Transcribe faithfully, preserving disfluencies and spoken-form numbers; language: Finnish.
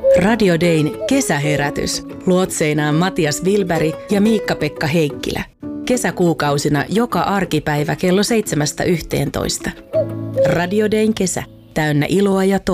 Radio Dayn kesäherätys. Luotseinaan Matias Wilberg ja Miikka-Pekka Heikkilä. Kesäkuukausina joka arkipäivä kello seitsemästä yhteentoista. Radio Dayn kesä. Täynnä iloa ja toivoa.